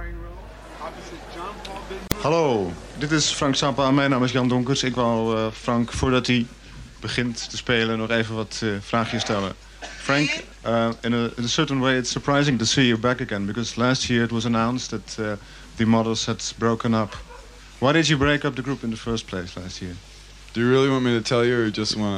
Hallo, dit is Frank Zappa. Mijn naam is Jan Donkers. Ik wou Frank, voordat hij begint te spelen, nog even wat vraagjes stellen. Frank, in a certain way it's surprising to see you back again, because last year it was announced that the Models had broken up. Why did you break up the group in the first place last year? Do you really want me to tell you, or just want